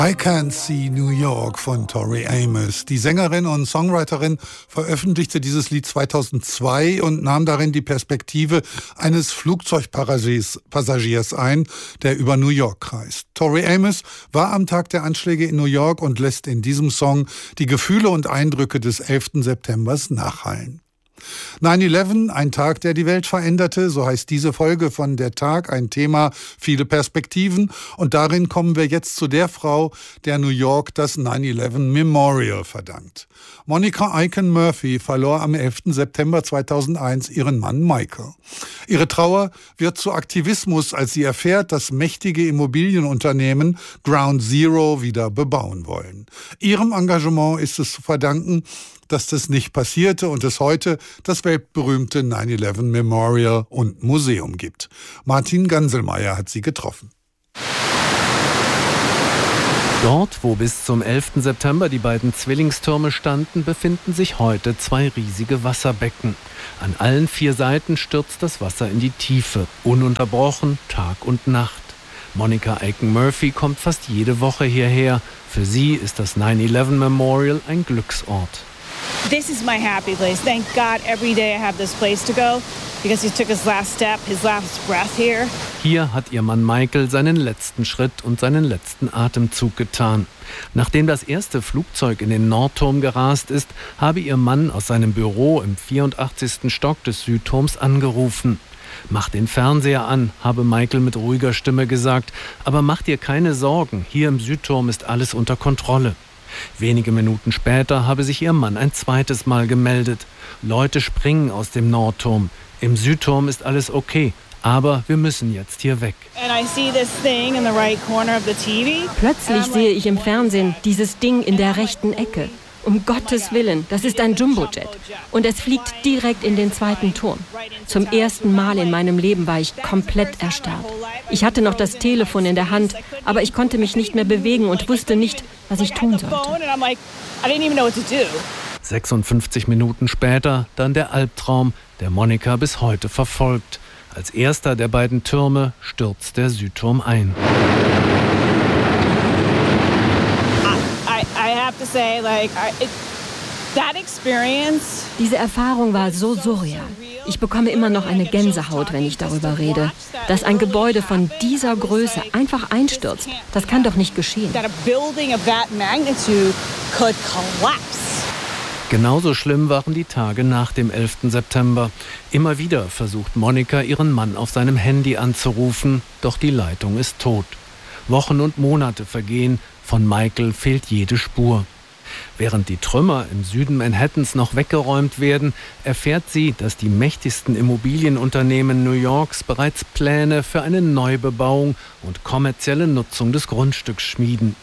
I Can't See New York von Tori Amos. Die Sängerin und Songwriterin veröffentlichte dieses Lied 2002 und nahm darin die Perspektive eines Flugzeugpassagiers ein, der über New York kreist. Tori Amos war am Tag der Anschläge in New York und lässt in diesem Song die Gefühle und Eindrücke des 11. September nachhallen. 9/11, ein Tag, der die Welt veränderte, so heißt diese Folge von Der Tag, ein Thema, viele Perspektiven. Und darin kommen wir jetzt zu der Frau, der New York das 9/11 Memorial verdankt. Monica Aiken Murphy verlor am 11. September 2001 ihren Mann Michael. Ihre Trauer wird zu Aktivismus, als sie erfährt, dass mächtige Immobilienunternehmen Ground Zero wieder bebauen wollen. Ihrem Engagement ist es zu verdanken, dass das nicht passierte und es heute das weltberühmte 9/11 Memorial und Museum gibt. Martin Ganselmeier hat sie getroffen. Dort, wo bis zum 11. September die beiden Zwillingstürme standen, befinden sich heute zwei riesige Wasserbecken. An allen 4 Seiten stürzt das Wasser in die Tiefe, ununterbrochen, Tag und Nacht. Monica Aiken Murphy kommt fast jede Woche hierher. Für sie ist das 9/11 Memorial ein Glücksort. This is my happy place. Thank God every day I have this place to go because he took his last step, his last breath here. Hier hat ihr Mann Michael seinen letzten Schritt und seinen letzten Atemzug getan. Nachdem das erste Flugzeug in den Nordturm gerast ist, habe ihr Mann aus seinem Büro im 84. Stock des Südturms angerufen. Mach den Fernseher an, habe Michael mit ruhiger Stimme gesagt, aber mach dir keine Sorgen, hier im Südturm ist alles unter Kontrolle. Wenige Minuten später habe sich ihr Mann ein zweites Mal gemeldet. Leute springen aus dem Nordturm. Im Südturm ist alles okay, aber wir müssen jetzt hier weg. Plötzlich sehe ich im Fernsehen dieses Ding in der rechten Ecke. Um Gottes Willen, das ist ein Jumbojet. Und es fliegt direkt in den 2. Turm. Zum ersten Mal in meinem Leben war ich komplett erstarrt. Ich hatte noch das Telefon in der Hand, aber ich konnte mich nicht mehr bewegen und wusste nicht, was ich tun sollte. 56 Minuten später dann der Albtraum, der Monica bis heute verfolgt. Als erster der beiden Türme stürzt der Südturm ein. Diese Erfahrung war so surreal. Ich bekomme immer noch eine Gänsehaut, wenn ich darüber rede. Dass ein Gebäude von dieser Größe einfach einstürzt, das kann doch nicht geschehen. Genauso schlimm waren die Tage nach dem 11. September. Immer wieder versucht Monica, ihren Mann auf seinem Handy anzurufen, doch die Leitung ist tot. Wochen und Monate vergehen, von Michael fehlt jede Spur. Während die Trümmer im Süden Manhattans noch weggeräumt werden, erfährt sie, dass die mächtigsten Immobilienunternehmen New Yorks bereits Pläne für eine Neubebauung und kommerzielle Nutzung des Grundstücks schmieden.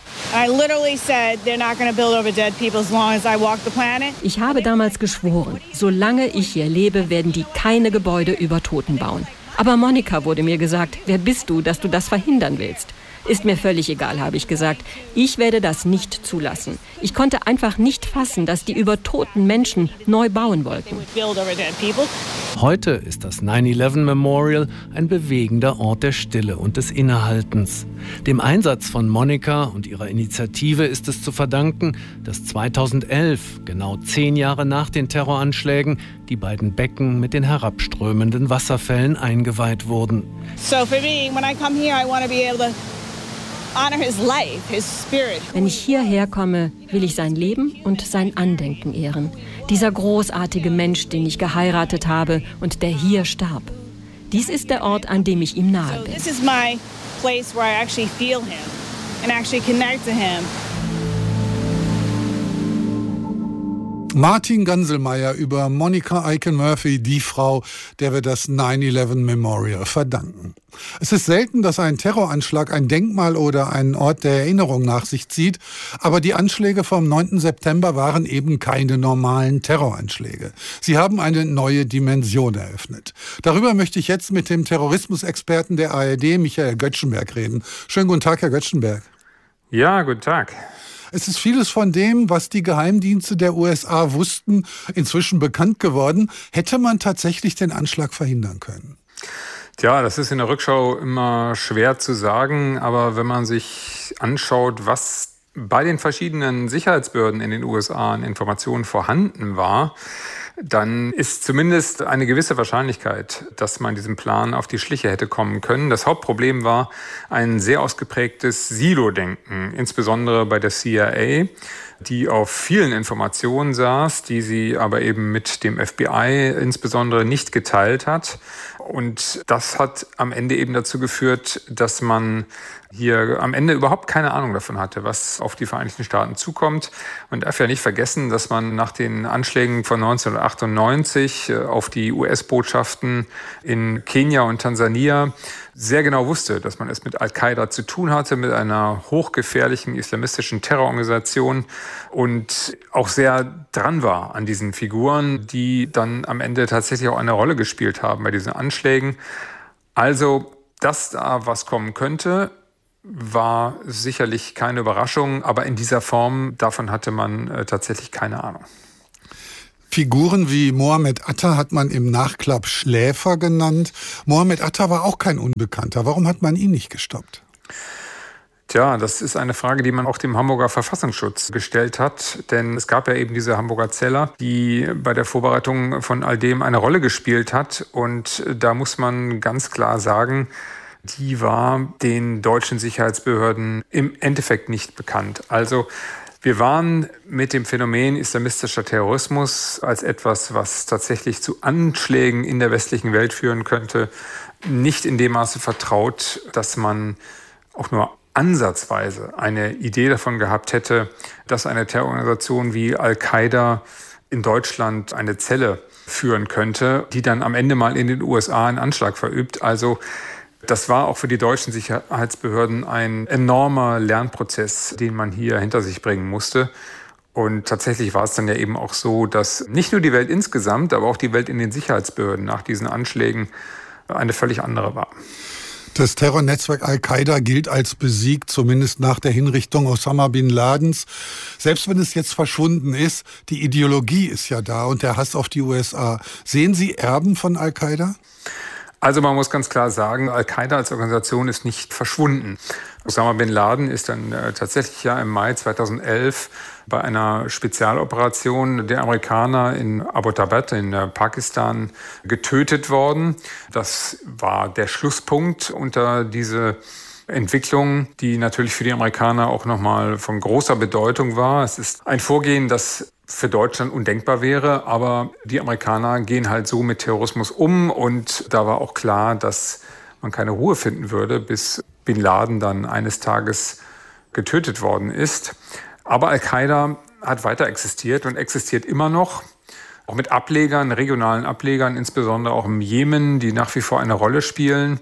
Ich habe damals geschworen, solange ich hier lebe, werden die keine Gebäude über Toten bauen. Aber Monica, wurde mir gesagt, wer bist du, dass du das verhindern willst? Ist mir völlig egal, habe ich gesagt. Ich werde das nicht zulassen. Ich konnte einfach nicht fassen, dass die über toten Menschen neu bauen wollten. Heute ist das 9/11 Memorial ein bewegender Ort der Stille und des Innehaltens. Dem Einsatz von Monica und ihrer Initiative ist es zu verdanken, dass 2011, genau 10 Jahre nach den Terroranschlägen, die beiden Becken mit den herabströmenden Wasserfällen eingeweiht wurden. So for me, when I come here, I want to be able to honor his life, his spirit. Wenn ich hierher komme, will ich sein Leben und sein Andenken ehren. Dieser großartige Mensch, den ich geheiratet habe und der hier starb. Dies ist der Ort, an dem ich ihm nahe bin. This is my place where I actually feel him and actually connect to him. Martin Ganselmeier über Monica Aiken Murphy, die Frau, der wir das 9/11 Memorial verdanken. Es ist selten, dass ein Terroranschlag ein Denkmal oder einen Ort der Erinnerung nach sich zieht, aber die Anschläge vom 9. September waren eben keine normalen Terroranschläge. Sie haben eine neue Dimension eröffnet. Darüber möchte ich jetzt mit dem Terrorismusexperten der ARD, Michael Göttschenberg, reden. Schönen guten Tag, Herr Göttschenberg. Ja, guten Tag. Es ist vieles von dem, was die Geheimdienste der USA wussten, inzwischen bekannt geworden. Hätte man tatsächlich den Anschlag verhindern können? Ja, das ist in der Rückschau immer schwer zu sagen, aber wenn man sich anschaut, was bei den verschiedenen Sicherheitsbehörden in den USA an Informationen vorhanden war, dann ist zumindest eine gewisse Wahrscheinlichkeit, dass man diesem Plan auf die Schliche hätte kommen können. Das Hauptproblem war ein sehr ausgeprägtes Silo-Denken, insbesondere bei der CIA, die auf vielen Informationen saß, die sie aber eben mit dem FBI insbesondere nicht geteilt hat. Und das hat am Ende eben dazu geführt, dass man hier am Ende überhaupt keine Ahnung davon hatte, was auf die Vereinigten Staaten zukommt. Man darf ja nicht vergessen, dass man nach den Anschlägen von 1998 auf die US-Botschaften in Kenia und Tansania sehr genau wusste, dass man es mit Al-Qaida zu tun hatte, mit einer hochgefährlichen islamistischen Terrororganisation und auch sehr dran war an diesen Figuren, die dann am Ende tatsächlich auch eine Rolle gespielt haben bei diesen Anschlägen. Also, dass da was kommen könnte, war sicherlich keine Überraschung, aber in dieser Form, davon hatte man tatsächlich keine Ahnung. Figuren wie Mohammed Atta hat man im Nachklapp Schläfer genannt. Mohammed Atta war auch kein Unbekannter. Warum hat man ihn nicht gestoppt? Tja, das ist eine Frage, die man auch dem Hamburger Verfassungsschutz gestellt hat. Denn es gab ja eben diese Hamburger Zella, die bei der Vorbereitung von all dem eine Rolle gespielt hat. Und da muss man ganz klar sagen, die war den deutschen Sicherheitsbehörden im Endeffekt nicht bekannt. Also wir waren mit dem Phänomen islamistischer Terrorismus als etwas, was tatsächlich zu Anschlägen in der westlichen Welt führen könnte, nicht in dem Maße vertraut, dass man auch nur ansatzweise eine Idee davon gehabt hätte, dass eine Terrororganisation wie Al-Qaida in Deutschland eine Zelle führen könnte, die dann am Ende mal in den USA einen Anschlag verübt. Also das war auch für die deutschen Sicherheitsbehörden ein enormer Lernprozess, den man hier hinter sich bringen musste. Und tatsächlich war es dann ja eben auch so, dass nicht nur die Welt insgesamt, aber auch die Welt in den Sicherheitsbehörden nach diesen Anschlägen eine völlig andere war. Das Terrornetzwerk Al-Qaida gilt als besiegt, zumindest nach der Hinrichtung Osama bin Ladens. Selbst wenn es jetzt verschwunden ist, die Ideologie ist ja da und der Hass auf die USA. Sehen Sie Erben von Al-Qaida? Also man muss ganz klar sagen, Al-Qaida als Organisation ist nicht verschwunden. Osama bin Laden ist dann tatsächlich ja im Mai 2011 bei einer Spezialoperation der Amerikaner in Abbottabad in Pakistan getötet worden. Das war der Schlusspunkt unter diese Entwicklung, die natürlich für die Amerikaner auch nochmal von großer Bedeutung war. Es ist ein Vorgehen, das für Deutschland undenkbar wäre, aber die Amerikaner gehen halt so mit Terrorismus um und da war auch klar, dass man keine Ruhe finden würde, bis Bin Laden dann eines Tages getötet worden ist. Aber Al-Qaida hat weiter existiert und existiert immer noch, auch mit Ablegern, regionalen Ablegern, insbesondere auch im Jemen, die nach wie vor eine Rolle spielen.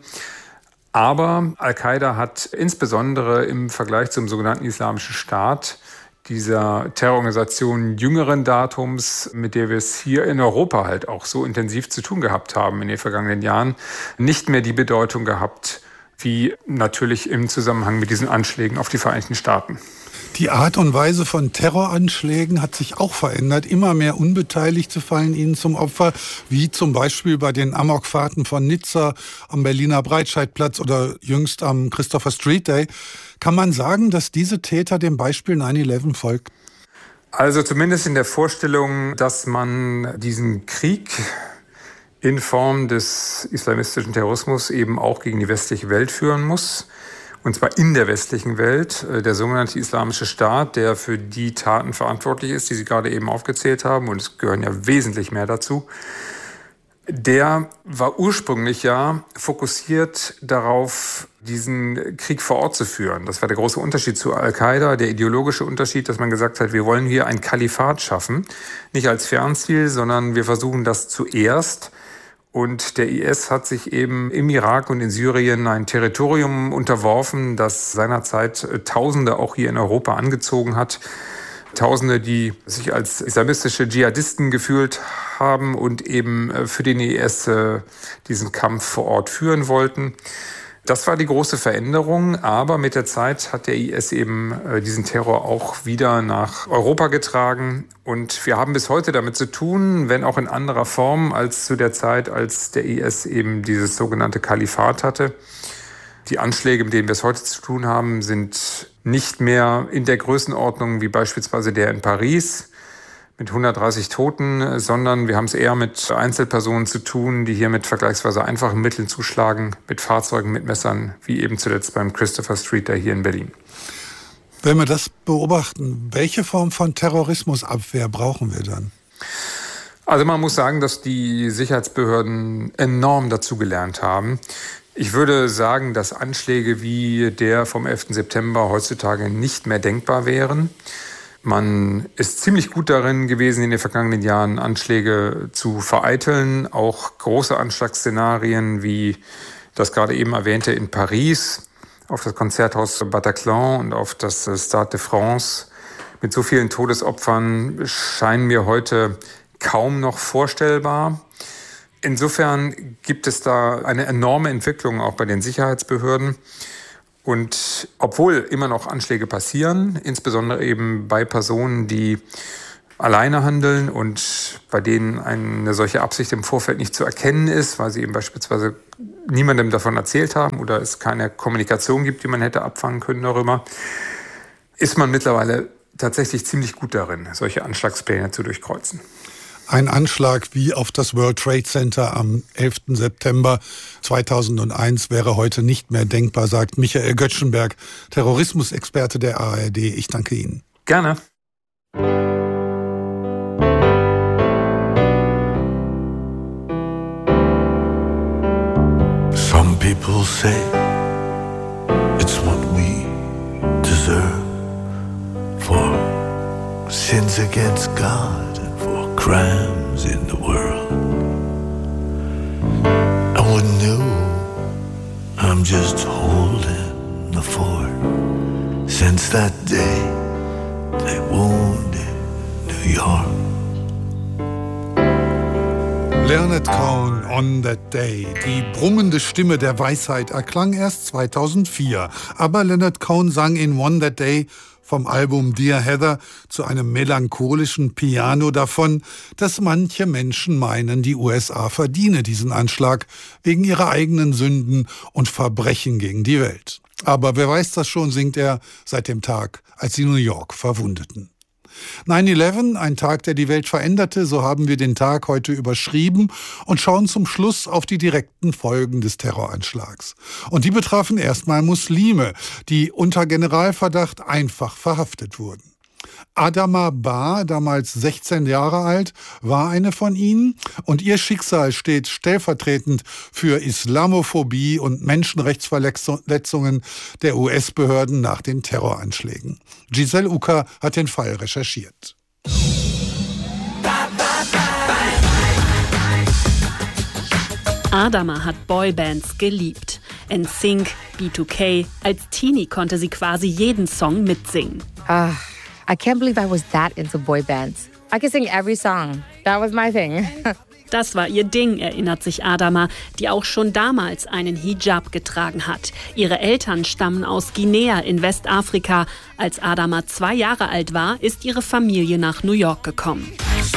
Aber Al-Qaida hat insbesondere im Vergleich zum sogenannten Islamischen Staat, dieser Terrororganisation jüngeren Datums, mit der wir es hier in Europa halt auch so intensiv zu tun gehabt haben in den vergangenen Jahren, nicht mehr die Bedeutung gehabt, wie natürlich im Zusammenhang mit diesen Anschlägen auf die Vereinigten Staaten. Die Art und Weise von Terroranschlägen hat sich auch verändert. Immer mehr Unbeteiligte fallen ihnen zum Opfer, wie zum Beispiel bei den Amokfahrten von Nizza am Berliner Breitscheidplatz oder jüngst am Christopher Street Day. Kann man sagen, dass diese Täter dem Beispiel 9/11 folgen? Also zumindest in der Vorstellung, dass man diesen Krieg in Form des islamistischen Terrorismus eben auch gegen die westliche Welt führen muss. Und zwar in der westlichen Welt. Der sogenannte Islamische Staat, der für die Taten verantwortlich ist, die Sie gerade eben aufgezählt haben, und es gehören ja wesentlich mehr dazu, der war ursprünglich ja fokussiert darauf, diesen Krieg vor Ort zu führen. Das war der große Unterschied zu Al-Qaida, der ideologische Unterschied, dass man gesagt hat, wir wollen hier ein Kalifat schaffen, nicht als Fernziel, sondern wir versuchen das zuerst. Und der IS hat sich eben im Irak und in Syrien ein Territorium unterworfen, das seinerzeit Tausende auch hier in Europa angezogen hat. Tausende, die sich als islamistische Dschihadisten gefühlt haben und eben für den IS diesen Kampf vor Ort führen wollten. Das war die große Veränderung, aber mit der Zeit hat der IS eben diesen Terror auch wieder nach Europa getragen. Und wir haben bis heute damit zu tun, wenn auch in anderer Form als zu der Zeit, als der IS eben dieses sogenannte Kalifat hatte. Die Anschläge, mit denen wir es heute zu tun haben, sind nicht mehr in der Größenordnung wie beispielsweise der in Paris mit 130 Toten, sondern wir haben es eher mit Einzelpersonen zu tun, die hier mit vergleichsweise einfachen Mitteln zuschlagen, mit Fahrzeugen, mit Messern, wie eben zuletzt beim Christopher Street hier in Berlin. Wenn wir das beobachten, welche Form von Terrorismusabwehr brauchen wir dann? Also man muss sagen, dass die Sicherheitsbehörden enorm dazugelernt haben. Ich würde sagen, dass Anschläge wie der vom 11. September heutzutage nicht mehr denkbar wären. Man ist ziemlich gut darin gewesen, in den vergangenen Jahren Anschläge zu vereiteln. Auch große Anschlagsszenarien wie das gerade eben erwähnte in Paris auf das Konzerthaus Bataclan und auf das Stade de France mit so vielen Todesopfern scheinen mir heute kaum noch vorstellbar. Insofern gibt es da eine enorme Entwicklung auch bei den Sicherheitsbehörden. Und obwohl immer noch Anschläge passieren, insbesondere eben bei Personen, die alleine handeln und bei denen eine solche Absicht im Vorfeld nicht zu erkennen ist, weil sie eben beispielsweise niemandem davon erzählt haben oder es keine Kommunikation gibt, die man hätte abfangen können darüber, ist man mittlerweile tatsächlich ziemlich gut darin, solche Anschlagspläne zu durchkreuzen. Ein Anschlag wie auf das World Trade Center am 11. September 2001 wäre heute nicht mehr denkbar, sagt Michael Göttschenberg, Terrorismusexperte der ARD. Ich danke Ihnen. Gerne. Some people say it's what we deserve for sins against God. Crimes in the world. I wouldn't know. I'm just holding the fort. Since that day they wounded New York. Leonard Cohen, On That Day. Die brummende Stimme der Weisheit erklang erst 2004. Aber Leonard Cohen sang in On That Day vom Album Dear Heather zu einem melancholischen Piano davon, dass manche Menschen meinen, die USA verdiene diesen Anschlag wegen ihrer eigenen Sünden und Verbrechen gegen die Welt. Aber wer weiß das schon, singt er seit dem Tag, als sie New York verwundeten. 9/11, ein Tag, der die Welt veränderte, so haben wir den Tag heute überschrieben und schauen zum Schluss auf die direkten Folgen des Terroranschlags. Und die betrafen erstmal Muslime, die unter Generalverdacht einfach verhaftet wurden. Adama Ba, damals 16 Jahre alt, war eine von ihnen und ihr Schicksal steht stellvertretend für Islamophobie und Menschenrechtsverletzungen der US-Behörden nach den Terroranschlägen. Giselle Ucker hat den Fall recherchiert. Adama hat Boybands geliebt. NSYNC, B2K. Als Teenie konnte sie quasi jeden Song mitsingen. I can't believe I was that into boy bands. I could sing every song. That was my thing. Das war ihr Ding, erinnert sich Adama, die auch schon damals einen Hijab getragen hat. Ihre Eltern stammen aus Guinea in Westafrika. Als Adama 2 Jahre alt war, ist ihre Familie nach New York gekommen.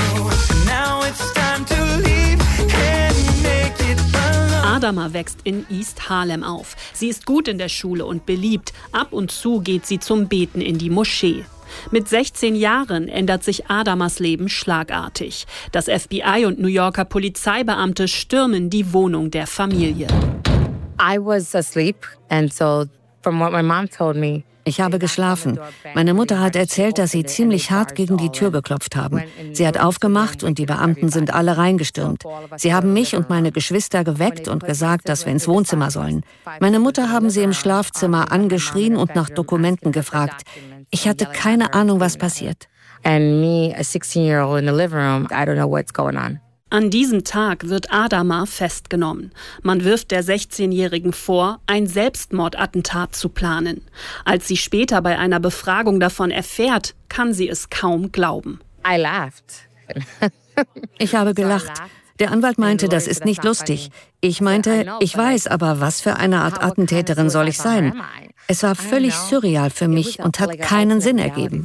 Adama wächst in East Harlem auf. Sie ist gut in der Schule und beliebt. Ab und zu geht sie zum Beten in die Moschee. Mit 16 Jahren ändert sich Adamas Leben schlagartig. Das FBI und New Yorker Polizeibeamte stürmen die Wohnung der Familie. I was asleep and so from what my mom told me. Ich habe geschlafen. Meine Mutter hat erzählt, dass sie ziemlich hart gegen die Tür geklopft haben. Sie hat aufgemacht und die Beamten sind alle reingestürmt. Sie haben mich und meine Geschwister geweckt und gesagt, dass wir ins Wohnzimmer sollen. Meine Mutter haben sie im Schlafzimmer angeschrien und nach Dokumenten gefragt. Ich hatte keine Ahnung, was passiert. And me, a 16-year-old in the living room, I don't know what's going on. An diesem Tag wird Adama festgenommen. Man wirft der 16-Jährigen vor, ein Selbstmordattentat zu planen. Als sie später bei einer Befragung davon erfährt, kann sie es kaum glauben. I laughed. Ich habe gelacht. Der Anwalt meinte, das ist nicht lustig. Ich meinte, ich weiß, aber was für eine Art Attentäterin soll ich sein? Es war völlig surreal für mich und hat keinen Sinn ergeben.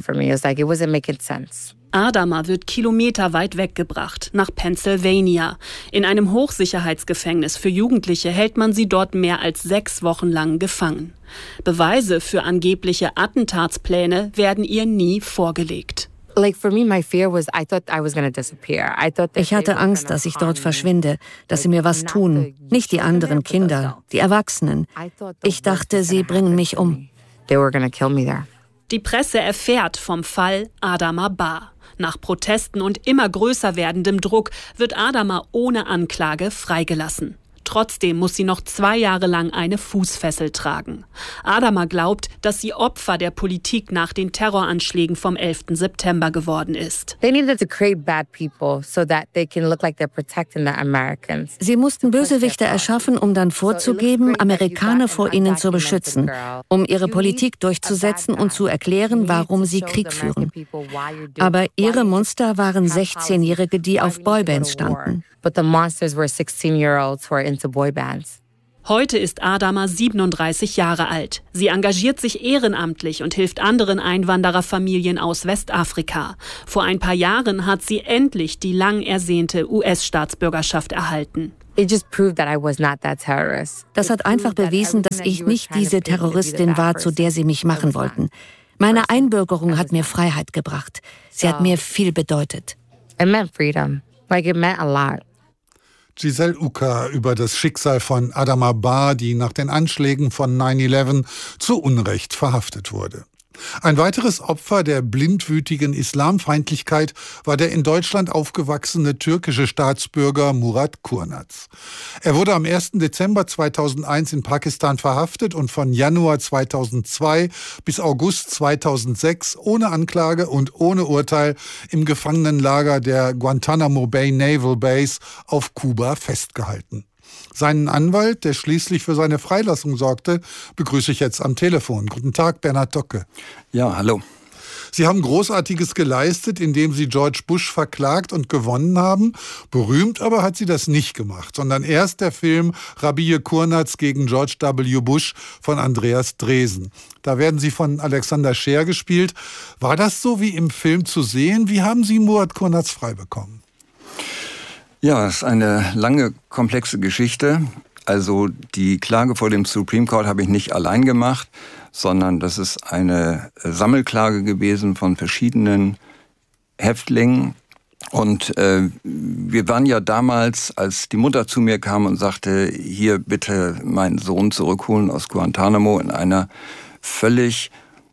Adama wird kilometerweit weggebracht, nach Pennsylvania. In einem Hochsicherheitsgefängnis für Jugendliche hält man sie dort mehr als 6 Wochen lang gefangen. Beweise für angebliche Attentatspläne werden ihr nie vorgelegt. Ich hatte Angst, dass ich dort verschwinde, dass sie mir was tun. Nicht die anderen Kinder, die Erwachsenen. Ich dachte, sie bringen mich um. Die Presse erfährt vom Fall Adama Ba. Nach Protesten und immer größer werdendem Druck wird Adama ohne Anklage freigelassen. Trotzdem muss sie noch 2 Jahre lang eine Fußfessel tragen. Adama glaubt, dass sie Opfer der Politik nach den Terroranschlägen vom 11. September geworden ist. Sie mussten Bösewichte erschaffen, um dann vorzugeben, Amerikaner vor ihnen zu beschützen, um ihre Politik durchzusetzen und zu erklären, warum sie Krieg führen. Aber ihre Monster waren 16-Jährige, die auf Boybands standen. But the monsters were 16-year-olds who are into boy bands. Heute ist Adama 37 Jahre alt. Sie engagiert sich ehrenamtlich und hilft anderen Einwandererfamilien aus Westafrika. Vor ein paar Jahren hat sie endlich die lang ersehnte US-Staatsbürgerschaft erhalten. Das hat einfach bewiesen, dass ich nicht diese Terroristin war, zu der sie mich machen wollten. Meine Einbürgerung hat mir Freiheit gebracht. Sie hat mir viel bedeutet. It meant freedom. It meant a lot. Giselle Uka über das Schicksal von Adama Ba, die nach den Anschlägen von 9/11 zu Unrecht verhaftet wurde. Ein weiteres Opfer der blindwütigen Islamfeindlichkeit war der in Deutschland aufgewachsene türkische Staatsbürger Murat Kurnaz. Er wurde am 1. Dezember 2001 in Pakistan verhaftet und von Januar 2002 bis August 2006 ohne Anklage und ohne Urteil im Gefangenenlager der Guantanamo Bay Naval Base auf Kuba festgehalten. Seinen Anwalt, der schließlich für seine Freilassung sorgte, begrüße ich jetzt am Telefon. Guten Tag, Bernhard Docke. Ja, hallo. Sie haben Großartiges geleistet, indem Sie George Bush verklagt und gewonnen haben. Berühmt aber hat Sie das nicht gemacht, sondern erst der Film Rabih Kurnaz gegen George W. Bush von Andreas Dresen. Da werden Sie von Alexander Scheer gespielt. War das so wie im Film zu sehen? Wie haben Sie Murat Kurnaz frei bekommen? Ja, es ist eine lange, komplexe Geschichte. Also die Klage vor dem Supreme Court habe ich nicht allein gemacht, sondern das ist eine Sammelklage gewesen von verschiedenen Häftlingen. Und wir waren ja damals, als die Mutter zu mir kam und sagte, hier bitte meinen Sohn zurückholen aus Guantanamo, in einer völlig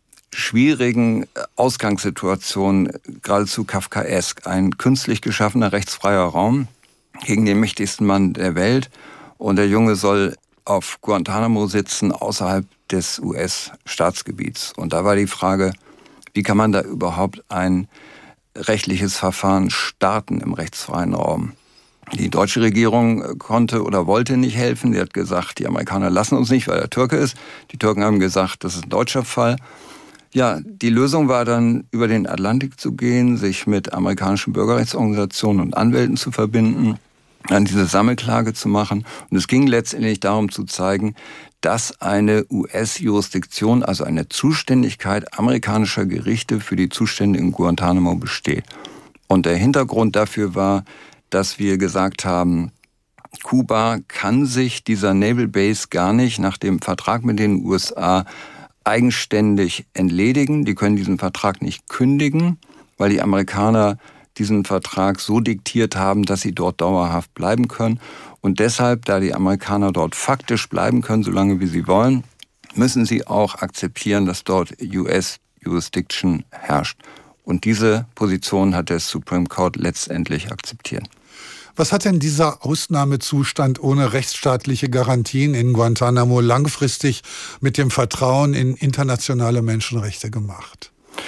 schwierigen Ausgangssituation, geradezu kafkaesk. Ein künstlich geschaffener rechtsfreier Raum gegen den mächtigsten Mann der Welt. Und der Junge soll auf Guantanamo sitzen, außerhalb des US-Staatsgebiets. Und da war die Frage, wie kann man da überhaupt ein rechtliches Verfahren starten im rechtsfreien Raum? Die deutsche Regierung konnte oder wollte nicht helfen. Sie hat gesagt, die Amerikaner lassen uns nicht, weil er Türke ist. Die Türken haben gesagt, das ist ein deutscher Fall. Ja, die Lösung war dann, über den Atlantik zu gehen, sich mit amerikanischen Bürgerrechtsorganisationen und Anwälten zu verbinden, dann diese Sammelklage zu machen. Und es ging letztendlich darum zu zeigen, dass eine US-Jurisdiktion, also eine Zuständigkeit amerikanischer Gerichte für die Zustände in Guantanamo besteht. Und der Hintergrund dafür war, dass wir gesagt haben, Kuba kann sich dieser Naval Base gar nicht nach dem Vertrag mit den USA eigenständig entledigen. Die können diesen Vertrag nicht kündigen, weil die Amerikaner diesen Vertrag so diktiert haben, dass sie dort dauerhaft bleiben können. Und deshalb, da die Amerikaner dort faktisch bleiben können, solange wie sie wollen, müssen sie auch akzeptieren, dass dort US-Jurisdiction herrscht. Und diese Position hat der Supreme Court letztendlich akzeptiert. Was hat denn dieser Ausnahmezustand ohne rechtsstaatliche Garantien in Guantanamo langfristig mit dem Vertrauen in internationale Menschenrechte gemacht?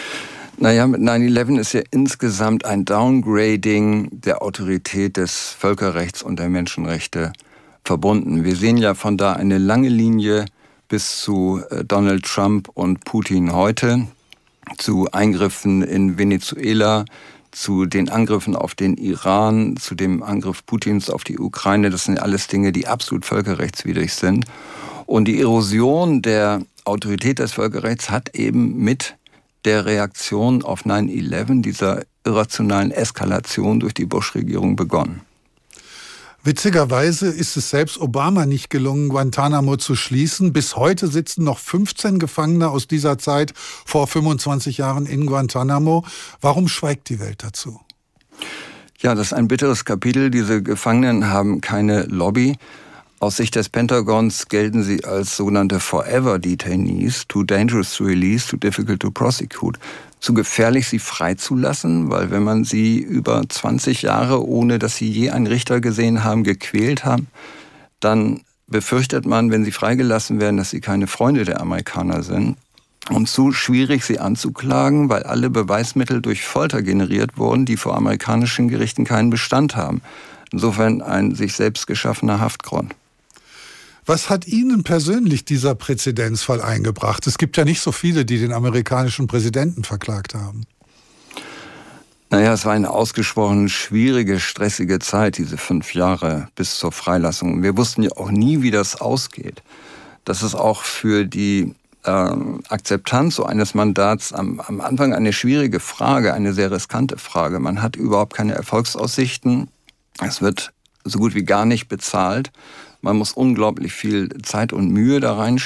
Naja, mit 9/11 ist ja insgesamt ein Downgrading der Autorität des Völkerrechts und der Menschenrechte verbunden. Wir sehen ja von da eine lange Linie bis zu Donald Trump und Putin heute, zu Eingriffen in Venezuela, zu den Angriffen auf den Iran, zu dem Angriff Putins auf die Ukraine. Das sind alles Dinge, die absolut völkerrechtswidrig sind. Und die Erosion der Autorität des Völkerrechts hat eben mit der Reaktion auf 9/11, dieser irrationalen Eskalation durch die Bush-Regierung begonnen. Witzigerweise ist es selbst Obama nicht gelungen, Guantanamo zu schließen. Bis heute sitzen noch 15 Gefangene aus dieser Zeit vor 25 Jahren in Guantanamo. Warum schweigt die Welt dazu? Ja, das ist ein bitteres Kapitel. Diese Gefangenen haben keine Lobby. Aus Sicht des Pentagons gelten sie als sogenannte Forever Detainees, too dangerous to release, too difficult to prosecute. Zu gefährlich, sie freizulassen, weil wenn man sie über 20 Jahre, ohne dass sie je einen Richter gesehen haben, gequält haben, dann befürchtet man, wenn sie freigelassen werden, dass sie keine Freunde der Amerikaner sind. Und zu schwierig, sie anzuklagen, weil alle Beweismittel durch Folter generiert wurden, die vor amerikanischen Gerichten keinen Bestand haben. Insofern ein sich selbst geschaffener Haftgrund. Was hat Ihnen persönlich dieser Präzedenzfall eingebracht? Es gibt ja nicht so viele, die den amerikanischen Präsidenten verklagt haben. Naja, es war eine ausgesprochen schwierige, stressige Zeit, diese 5 Jahre bis zur Freilassung. Wir wussten ja auch nie, wie das ausgeht. Das ist auch für die Akzeptanz so eines Mandats am Anfang eine schwierige Frage, eine sehr riskante Frage. Man hat überhaupt keine Erfolgsaussichten. Es wird so gut wie gar nicht bezahlt. Man muss unglaublich viel Zeit und Mühe da reinstecken.